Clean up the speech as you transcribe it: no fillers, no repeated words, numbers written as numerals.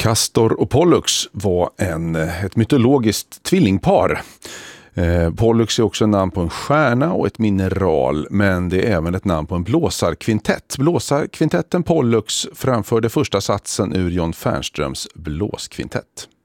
Castor och Pollux var ett mytologiskt tvillingpar. Pollux är också en namn på en stjärna och ett mineral, men det är även ett namn på en blåsarkvintett. Blåsarkvintetten Pollux framförde första satsen ur John Fernströms blåskvintett.